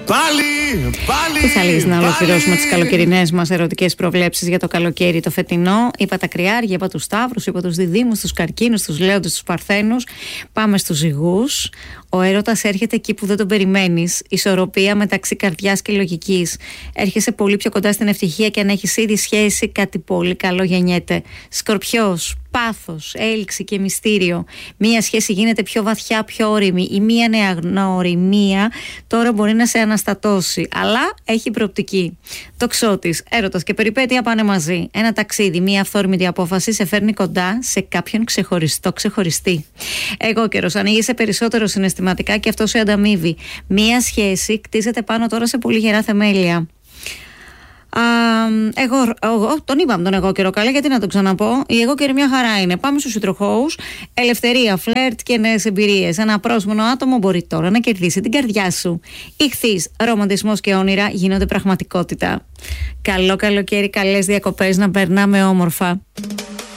Τι θα λύσει να ολοκληρώσουμε τις καλοκαιρινές μας ερωτικές προβλέψεις για το καλοκαίρι το φετινό? Είπα τα Κρυάρια, είπα τους Σταύρους, είπα τους Διδύμους, τους Καρκίνους, τους Λέοντες, τους Παρθένους. Πάμε στους Ζυγούς. Ο έρωτας έρχεται εκεί που δεν τον περιμένεις. Ισορροπία μεταξύ καρδιάς και λογικής. Έρχεσαι πολύ πιο κοντά στην ευτυχία και αν έχεις ήδη σχέση, κάτι πολύ καλό γεννιέται. Σκορπιός. Πάθος, έλξη και μυστήριο. Μία σχέση γίνεται πιο βαθιά, πιο όριμη. Η μία νεαγνωριμία τώρα μπορεί να σε αναστατώσει, αλλά έχει προοπτική. Τοξότης, έρωτας και περιπέτεια πάνε μαζί. Ένα ταξίδι, μία αυθόρμητη απόφαση σε φέρνει κοντά σε κάποιον ξεχωριστή. Εγώ καιρός, ανοίγεσαι περισσότερο συναισθηματικά και αυτό σε ανταμείβει. Μία κτίζεται πάνω τώρα σε πολύ γερά θεμέλια. Εγώ τον είπαμε τον εγώ καιρό, καλά, γιατί να το ξαναπώ. Η εγώ καιρή μια χαρά είναι. Πάμε στους υδροχόους. Ελευθερία, φλερτ και νέες εμπειρίες. Ένα πρόσμονο άτομο μπορεί τώρα να κερδίσει την καρδιά σου. Ιχθύς, ρομαντισμός και όνειρα γίνονται πραγματικότητα. Καλό καλοκαίρι, καλές διακοπές, να περνάμε όμορφα.